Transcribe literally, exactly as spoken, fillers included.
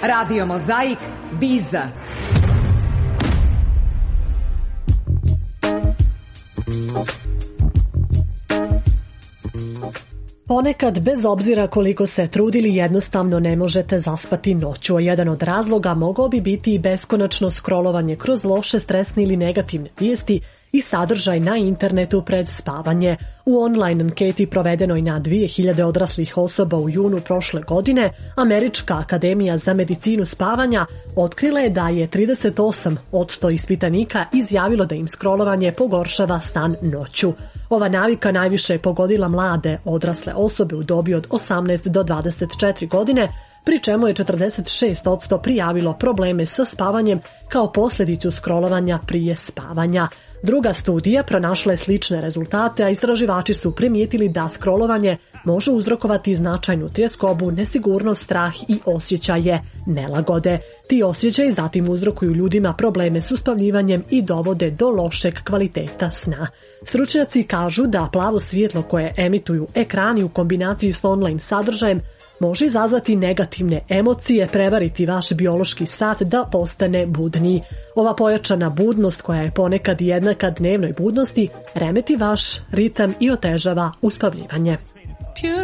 Radio Mozaik, Biza. Ponekad, bez obzira koliko se trudili, jednostavno ne možete zaspati noću, a jedan od razloga mogao bi biti i beskonačno skrolovanje kroz loše, stresne ili negativne vijesti i sadržaj na internetu pred spavanje. U online anketi provedenoj na dvije hiljade odraslih osoba u junu prošle godine, Američka akademija za medicinu spavanja otkrila je da je trideset osam posto ispitanika izjavilo da im skrolovanje pogoršava san noću. Ova navika najviše je pogodila mlade odrasle osobe u dobi od osamnaest do dvadeset četiri godine, pri čemu je četrdeset šest posto prijavilo probleme sa spavanjem kao posljedicu skrolovanja prije spavanja. Druga studija pronašla je slične rezultate, a istraživači su primijetili da skrolovanje može uzrokovati značajnu tjeskobu, nesigurnost, strah i osjećaje nelagode. Ti osjećaji zatim uzrokuju ljudima probleme s uspavljivanjem i dovode do lošeg kvaliteta sna. Stručnjaci kažu da plavo svjetlo koje emituju ekrani u kombinaciji s online sadržajem može izazvati negativne emocije, prevariti vaš biološki sat da postane budniji. Ova pojačana budnost, koja je ponekad jednaka dnevnoj budnosti, remeti vaš ritam i otežava uspavljivanje.